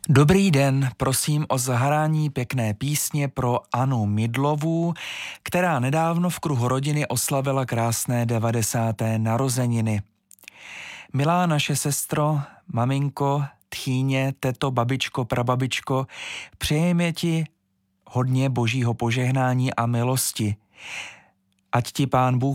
Dobrý den, prosím o zahrání pěkné písně pro Anu Midlovou, která nedávno v kruhu rodiny oslavila krásné 90. narozeniny. Milá naše sestro, maminko, tchýně, teto, babičko, prababičko, přejeme ti hodně božího požehnání a milosti. Ať ti Pán Bůh